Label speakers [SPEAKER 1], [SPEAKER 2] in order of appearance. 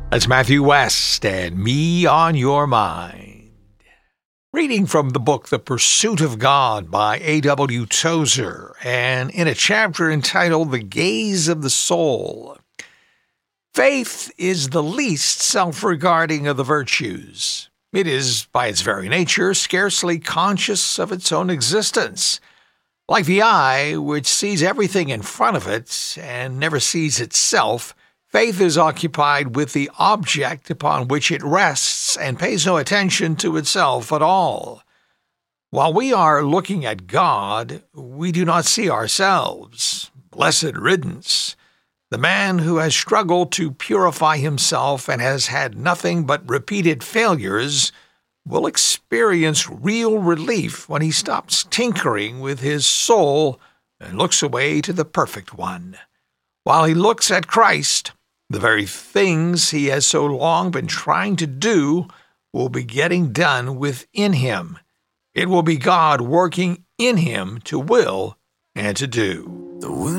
[SPEAKER 1] That's Matthew West and Me on Your Mind. Reading from the book The Pursuit of God by A.W. Tozer, and in a chapter entitled The Gaze of the Soul. Faith is the least self-regarding of the virtues. It is, by its very nature, scarcely conscious of its own existence. Like the eye, which sees everything in front of it and never sees itself, faith is occupied with the object upon which it rests and pays no attention to itself at all. While we are looking at God, we do not see ourselves. Blessed riddance! The man who has struggled to purify himself and has had nothing but repeated failures will experience real relief when he stops tinkering with his soul and looks away to the perfect one. While he looks at Christ, the very things he has so long been trying to do will be getting done within him. It will be God working in him to will and to do.